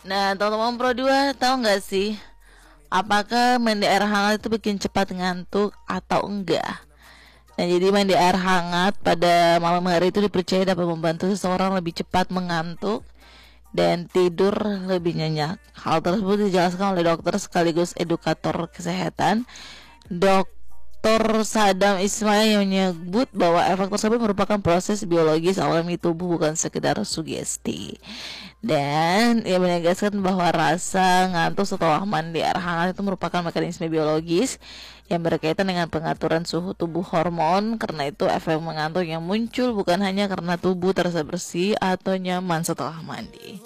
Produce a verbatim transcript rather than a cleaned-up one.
Nah, teman-teman Pro dua tahu nggak sih, apakah mandi air hangat itu bikin cepat ngantuk atau enggak? Nah, jadi mandi air hangat pada malam hari itu dipercaya dapat membantu seseorang lebih cepat mengantuk dan tidur lebih nyenyak. Hal tersebut dijelaskan oleh dokter sekaligus edukator kesehatan, dokter Sadam Ismail, yang menyebut bahwa efek tersebut merupakan proses biologis alami tubuh, bukan sekedar sugesti. Dan ia menegaskan bahwa rasa ngantuk setelah mandi air hangat itu merupakan mekanisme biologis yang berkaitan dengan pengaturan suhu tubuh hormon. Karena itu efek mengantuk yang muncul bukan hanya karena tubuh terasa bersih atau nyaman setelah mandi.